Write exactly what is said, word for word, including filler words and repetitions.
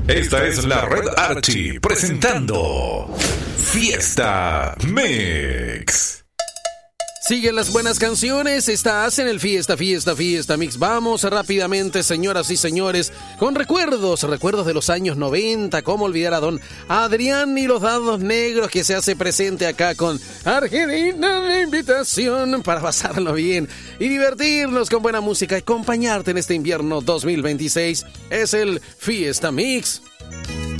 Esta es la Red Archie presentando Fiesta Mix. Siguen las buenas canciones, estás en el Fiesta, Fiesta, Fiesta Mix. Vamos rápidamente, señoras y señores, con recuerdos, recuerdos de los años noventa. Cómo olvidar a don Adrián y los Dados Negros, que se hace presente acá con Argentina de invitación para pasarlo bien y divertirnos con buena música y acompañarte en este invierno dos mil veintiséis. Es el Fiesta Mix.